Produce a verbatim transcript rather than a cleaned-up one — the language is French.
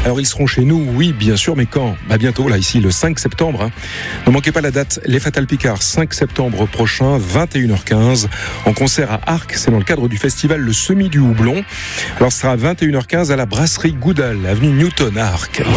Alors ils seront chez nous, oui bien sûr, mais quand ? Bah bientôt, là ici le cinq septembre. Hein. Ne manquez pas la date, les Fatal Picard, cinq septembre prochain, vingt et une heures quinze, en concert à Arques, c'est dans le cadre du festival Le Semis du Houblon. Alors ce sera à vingt et une heures quinze à la brasserie Goudal, avenue Newton à Arques.